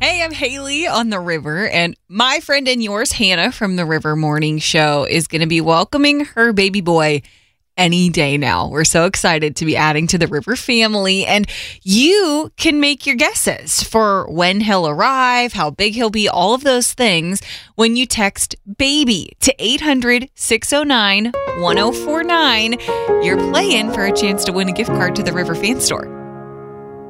Hey, I'm Haley on the River, and my friend and yours, Hannah from the River Morning Show, is going to be welcoming her baby boy any day now. We're so excited to be adding to the River family, and you can make your guesses for when he'll arrive, how big he'll be, all of those things when you text BABY to 800-609-1049. You're playing for a chance to win a gift card to the River Fan Store.